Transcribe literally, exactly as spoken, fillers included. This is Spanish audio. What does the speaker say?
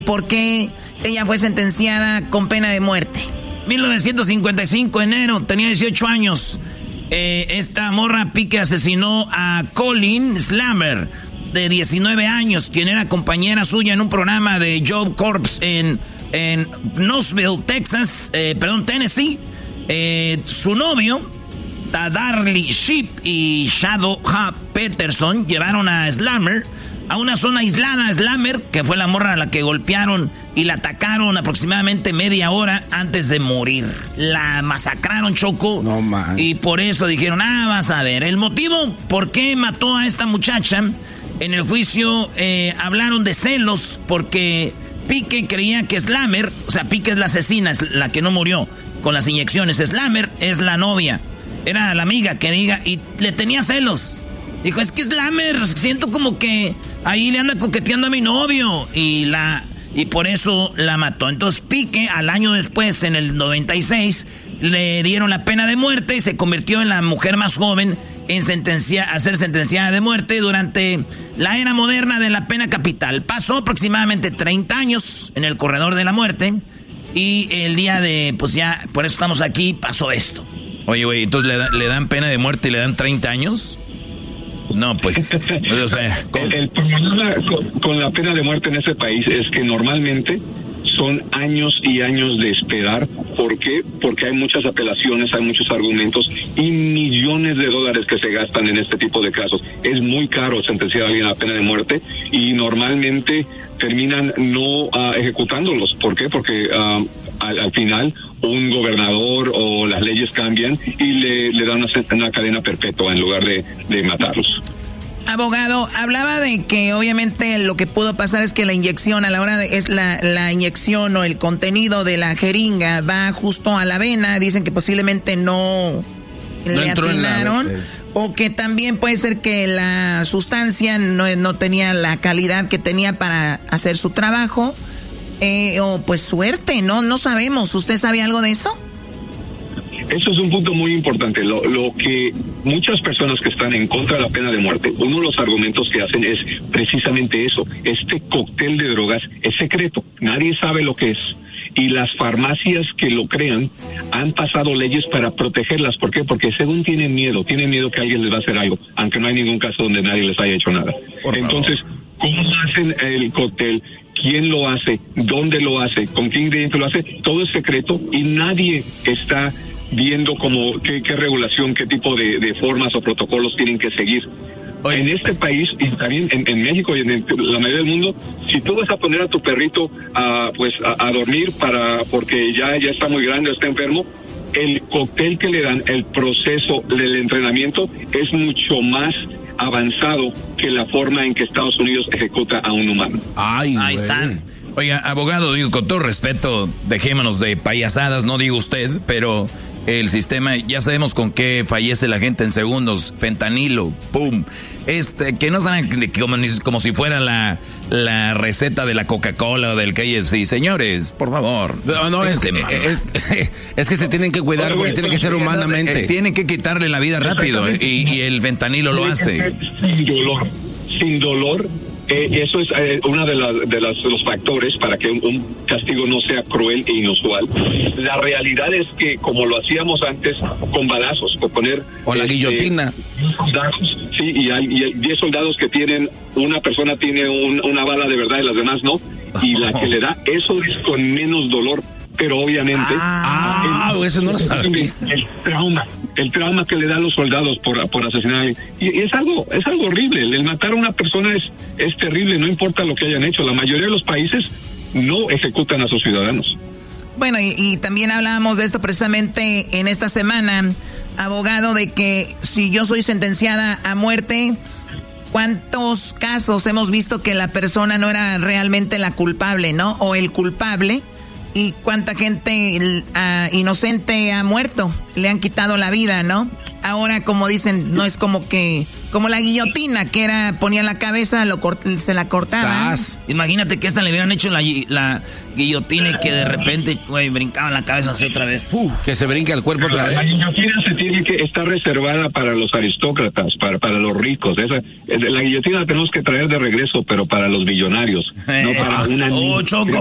¿Por qué ella fue sentenciada con pena de muerte? mil novecientos cincuenta y cinco, enero, tenía dieciocho años. Eh, esta morra Pique asesinó a Colin Slammer, de diecinueve años, quien era compañera suya en un programa de Job Corps en, en Knoxville, Texas, eh, perdón, Tennessee. Eh, su novio, Tadarly Sheep y Shadow Ha Peterson, llevaron a Slammer a una zona aislada. Slammer, que fue la morra a la que golpearon y la atacaron aproximadamente media hora antes de morir. La masacraron, Choco. No, man. Y por eso dijeron, ah, vas a ver. El motivo por qué mató a esta muchacha, en el juicio eh, hablaron de celos, porque Pique creía que Slammer, o sea, Pique es la asesina, es la que no murió con las inyecciones. Slammer es la novia, era la amiga que diga, y le tenía celos. Dijo, es que Slammer, siento como que ahí le anda coqueteando a mi novio. Y la y por eso la mató. Entonces Pique, al año después, en el noventa y seis, le dieron la pena de muerte y se convirtió en la mujer más joven en sentencia, a ser sentenciada de muerte durante la era moderna de la pena capital. Pasó aproximadamente treinta años en el corredor de la muerte. Y el día de, pues ya, por eso estamos aquí, pasó esto. Oye, güey, entonces le, da, le dan pena de muerte y le dan treinta años. No, pues, o sea, el, el problema con, con la pena de muerte en este país es que normalmente son años y años de esperar. ¿Por qué? Porque hay muchas apelaciones, hay muchos argumentos y millones de dólares que se gastan en este tipo de casos. Es muy caro sentenciar a alguien a pena de muerte y normalmente terminan no uh, ejecutándolos. ¿Por qué? Porque uh, al, al final un gobernador o las leyes cambian y le, le dan una, una cadena perpetua en lugar de, de matarlos. Abogado, hablaba de que obviamente lo que pudo pasar es que la inyección a la hora de es la, la inyección o el contenido de la jeringa va justo a la vena. Dicen que posiblemente no, no le atinaron, la... o que también puede ser que la sustancia no, no tenía la calidad que tenía para hacer su trabajo, eh, o pues suerte, no no sabemos. ¿Usted sabe algo de eso? Eso es un punto muy importante. Lo, lo que muchas personas que están en contra de la pena de muerte, uno de los argumentos que hacen es precisamente eso. Este cóctel de drogas es secreto. Nadie sabe lo que es. Y las farmacias que lo crean han pasado leyes para protegerlas. ¿Por qué? Porque según tienen miedo, tienen miedo que alguien les va a hacer algo, aunque no hay ningún caso donde nadie les haya hecho nada. Por Entonces, favor. ¿Cómo hacen el cóctel? ¿Quién lo hace? ¿Dónde lo hace? ¿Con qué ingrediente lo hace? Todo es secreto y nadie está viendo como qué, qué regulación, qué tipo de, de formas o protocolos tienen que seguir. Oye. En este país y también en, en México y en el, la mayoría del mundo, si tú vas a poner a tu perrito a, pues a, a dormir para porque ya ya está muy grande o está enfermo, el cóctel que le dan, el proceso del entrenamiento es mucho más avanzado que la forma en que Estados Unidos ejecuta a un humano. Ay, ahí están. Oiga, abogado, digo, con todo respeto, dejémonos de payasadas, no digo usted, pero el sistema, ya sabemos con qué fallece la gente en segundos, fentanilo, pum, este, que no saben como, como si fuera la, la receta de la Coca-Cola o del K F C, señores, por favor. No, no, es, es, es que se tienen que cuidar porque tiene que ser humanamente. Eh, tienen que quitarle la vida rápido, eh, y, y el fentanilo lo hace. Sin dolor, sin dolor. Eh, eso es eh, uno de, la, de, las, de los factores para que un, un castigo no sea cruel e inusual. La realidad es que, como lo hacíamos antes, con balazos, con poner... O la este, guillotina. Soldados, sí, y hay, y hay diez soldados que tienen, una persona tiene un, una bala de verdad y las demás no, y la que le da, eso es con menos dolor. Pero obviamente ah, el, eso no lo sabía. El trauma, el trauma que le dan los soldados por, por asesinar, y, y es algo, es algo horrible. El matar a una persona es, es terrible, no importa lo que hayan hecho. La mayoría de los países no ejecutan a sus ciudadanos. Bueno, y, y también hablábamos de esto precisamente en esta semana, abogado, de que si yo soy sentenciada a muerte, ¿cuántos casos hemos visto que la persona no era realmente la culpable, no? O el culpable. y cuánta gente uh, inocente ha muerto, le han quitado la vida, ¿no? Ahora, como dicen, no es como que, como la guillotina, que era, ponían la cabeza, lo cort- se la cortaban. Imagínate que esta le hubieran hecho la, la guillotina y que de repente, güey, brincaban la cabeza así otra vez. Uf. Que se brinca el cuerpo otra vez. La guillotina se tiene que estar reservada para los aristócratas, para, para los ricos. Esa, la guillotina la tenemos que traer de regreso, pero para los millonarios, no para una oh, Choco.